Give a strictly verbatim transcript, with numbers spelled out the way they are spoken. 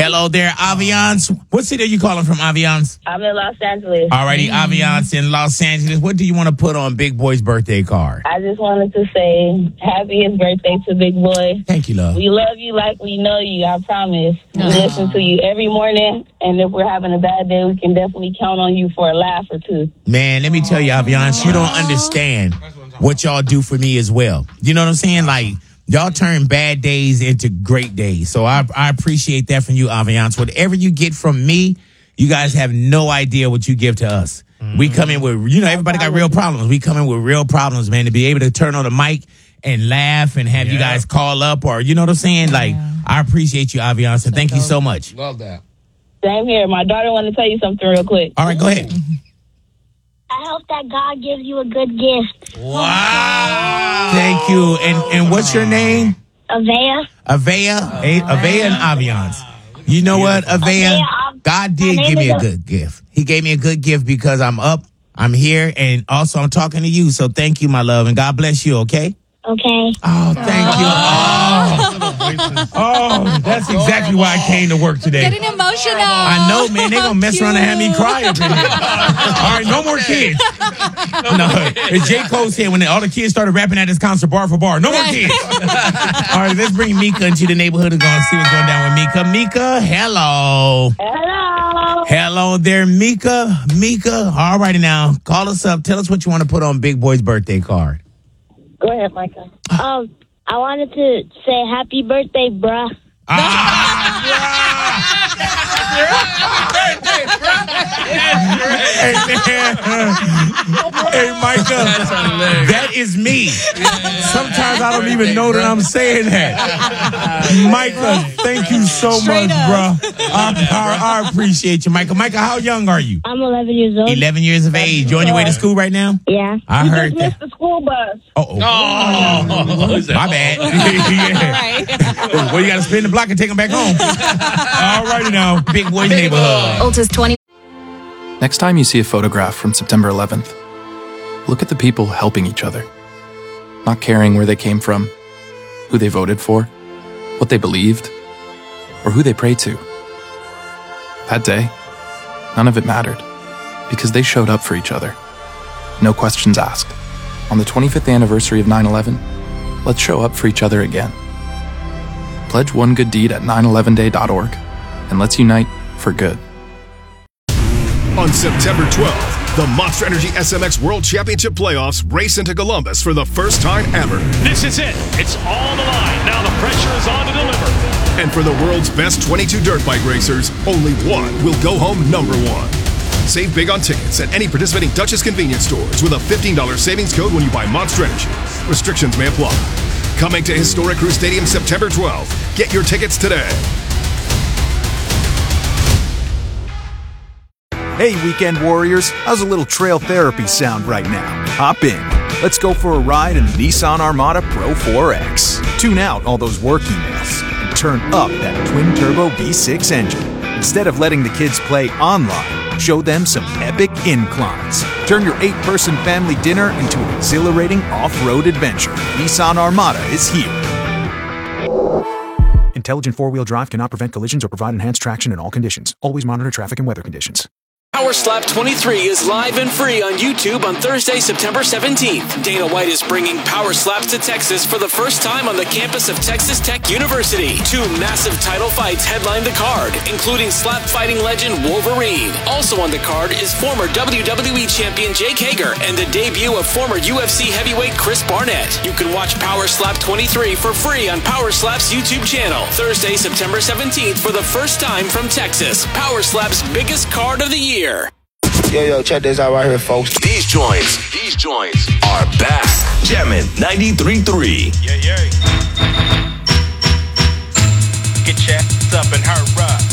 Hello there, Aviance. What city are you calling from, Aviance? I'm in Los Angeles. All righty, Aviance in Los Angeles. What do you want to put on Big Boy's birthday card? I just wanted to say happiest birthday to Big Boy. Thank you, love. We love you like we know you, I promise. We Aww. listen to you every morning, and if we're having a bad day, we can definitely count on you for a laugh or two. Man, let me tell you, Aviance, you don't understand what y'all do for me as well. You know what I'm saying? Like, y'all turn bad days into great days. So I, I appreciate that from you, Aviance. Whatever you get from me, you guys have no idea what you give to us. Mm-hmm. We come in with, you know, everybody got real problems. We come in with real problems, man, to be able to turn on the mic and laugh and have yeah. you guys call up or, you know what I'm saying? Like, yeah. I appreciate you, Aviance, and thank you so much. Love that. Same here. My daughter wanted to tell you something real quick. All right, go ahead. I hope that God gives you a good gift. Wow. Thank you. And and what's your name? Avea. Avea. A- Avea and Aviance. You know what, Avea? God did give me a good gift. He gave me a good gift because I'm up, I'm here, and also I'm talking to you. So thank you, my love, and God bless you, okay? Okay. Oh, thank you. Oh, oh that's exactly why I came to work today. Getting emotional. I know, man. They're going to mess around and have me cry up in here. All right, no more kids. No, as J. Cole said when all the kids started rapping at this concert, bar for bar. No more kids. All right, let's bring Mika into the neighborhood and go and see what's going down with Mika. Mika, hello. Hello. Hello there, Mika. Mika, all righty now. Call us up. Tell us what you want to put on Big Boy's birthday card. Go ahead, Micah. Um, I wanted to say happy birthday, bruh. Hey, man. Hey, Micah, that is me. Sometimes I don't even know that I'm saying that. Micah, thank you so Straight much, up. bro. I, I, I appreciate you, Micah. Micah, how young are you? I'm eleven years old. eleven years of age. You on your way to school right now? Yeah. I You heard just that. missed the school bus. Oh, oh. My bad. Yeah. Well, you got to spin the block and take them back home. All righty now. Big Boy's neighborhood. Ulta's twenty. Next time you see a photograph from September eleventh, look at the people helping each other, not caring where they came from, who they voted for, what they believed, or who they prayed to. That day, none of it mattered, because they showed up for each other. No questions asked. On the twenty-fifth anniversary of nine eleven, let's show up for each other again. Pledge one good deed at nine eleven day dot org, and let's unite for good. On September twelfth, the Monster Energy S M X World Championship Playoffs race into Columbus for the first time ever. This is it. It's all on the line. Now the pressure is on to deliver. And for the world's best twenty-two dirt bike racers, only one will go home number one. Save big on tickets at any participating Duchess convenience stores with a fifteen dollars savings code when you buy Monster Energy. Restrictions may apply. Coming to Historic Crew Stadium September twelfth. Get your tickets today. Hey, Weekend Warriors, how's a little trail therapy sound right now? Hop in. Let's go for a ride in the Nissan Armada Pro four X. Tune out all those work emails and turn up that twin-turbo V six engine. Instead of letting the kids play online, show them some epic inclines. Turn your eight-person family dinner into an exhilarating off-road adventure. Nissan Armada is here. Intelligent four-wheel drive cannot prevent collisions or provide enhanced traction in all conditions. Always monitor traffic and weather conditions. Power Slap twenty-three is live and free on YouTube on Thursday, September seventeenth. Dana White is bringing Power Slaps to Texas for the first time on the campus of Texas Tech University. Two massive title fights headline the card, including slap fighting legend Wolverine. Also on the card is former W W E champion Jake Hager and the debut of former U F C heavyweight Chris Barnett. You can watch Power Slap twenty-three for free on Power Slap's YouTube channel. Thursday, September seventeenth for the first time from Texas. Power Slap's biggest card of the year. Yo, yo, check this out right here, folks. These joints, these joints are back. Jammin' ninety-three point three. Yeah, yeah. Get your ass up and hurry up.